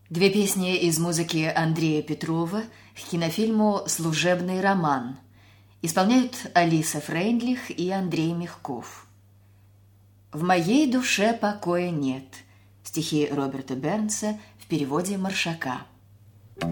Две песни из музыки Андрея Петрова к кинофильму «Служебный роман». Исполняют Алиса Фрейндлих и Андрей Мягков. «В моей душе покоя нет». Стихи Роберта Бернса в переводе Маршака.